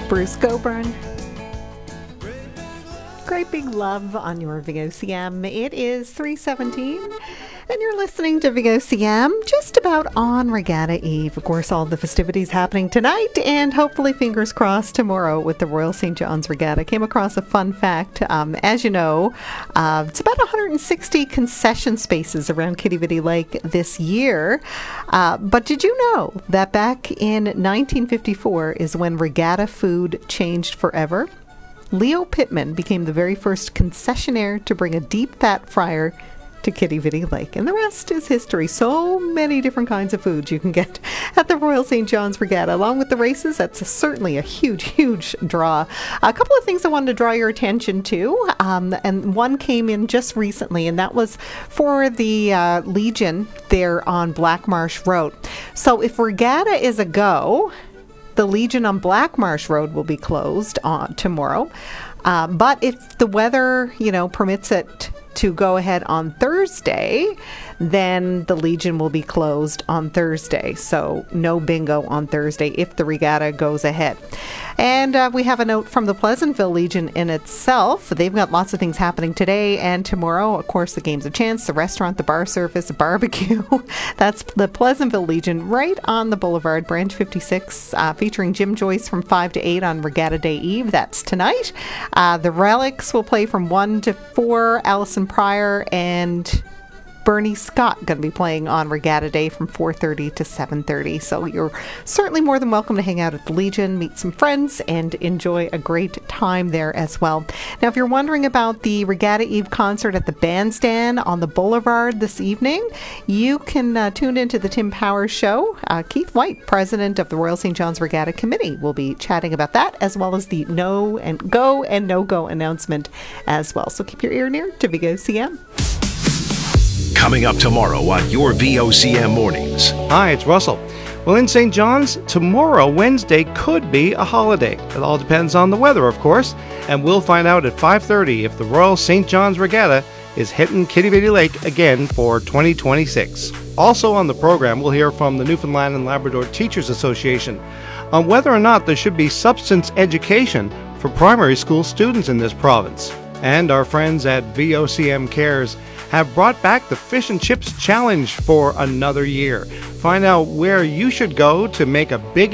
Bruce Coburn. Great Big Love on your VOCM. It is 3:17, and you're listening to VOCM just about on Regatta Eve. Of course, all the festivities happening tonight, and hopefully, fingers crossed, tomorrow with the Royal St. John's Regatta. Came across a fun fact. As you know, it's about 160 concession spaces around Quidi Vidi Lake this year. But did you know that back in 1954 is when regatta food changed forever? Leo Pittman became the very first concessionaire to bring a deep-fat fryer to Quidi Vidi Lake. And the rest is history. So many different kinds of foods you can get at the Royal St. John's Regatta. Along with the races, that's certainly a huge, huge draw. A couple of things I wanted to draw your attention to, and one came in just recently, and that was for the Legion there on Black Marsh Road. So if Regatta is a go, the Legion on Black Marsh Road will be closed tomorrow. But if the weather, permits it to go ahead on Thursday, then the Legion will be closed on Thursday. So no bingo on Thursday if the regatta goes ahead. And we have a note from the Pleasantville Legion in itself. They've got lots of things happening today and tomorrow. Of course, the Games of Chance, the restaurant, the bar service, the barbecue. That's the Pleasantville Legion right on the boulevard, Branch 56, featuring Jim Joyce from 5 to 8 on Regatta Day Eve. That's tonight. The Relics will play from 1 to 4. Allison Pryor and Bernie Scott going to be playing on Regatta Day from 4:30 to 7:30. So you're certainly more than welcome to hang out at the Legion, meet some friends, and enjoy a great time there as well. Now, if you're wondering about the Regatta Eve concert at the Bandstand on the Boulevard this evening, you can tune into the Tim Powers Show. Keith White, president of the Royal St. John's Regatta Committee, will be chatting about that, as well as the no and no-go announcement as well. So keep your ear near to VOCM. Coming up tomorrow on your VOCM mornings. Hi, it's Russell. Well, in St. John's, tomorrow, Wednesday, could be a holiday. It all depends on the weather, of course, and we'll find out at 5:30 if the Royal St. John's Regatta is hitting Quidi Vidi Lake again for 2026. Also on the program, we'll hear from the Newfoundland and Labrador Teachers Association on whether or not there should be substance education for primary school students in this province. And our friends at VOCM Cares have brought back the Fish and Chips Challenge for another year. Find out where you should go to make a big